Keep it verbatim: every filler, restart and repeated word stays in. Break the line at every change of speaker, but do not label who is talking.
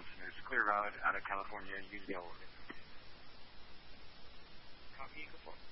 Johnson is Clear Road out of California. You go. Copy, go for it.